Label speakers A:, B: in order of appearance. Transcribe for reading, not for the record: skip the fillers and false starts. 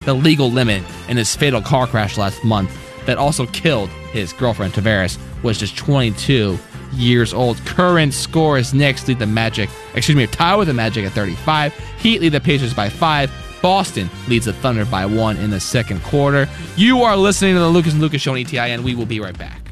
A: the legal limit in his fatal car crash last month that also killed his girlfriend. Tavares was just 22 years old. Current scores: Knicks lead the Magic, tie with the Magic at 35. Heat lead the Pacers by 5. Boston leads the Thunder by 1 in the second quarter. You are listening to the Lucas and Lucas Show on ETI, and we will be right back.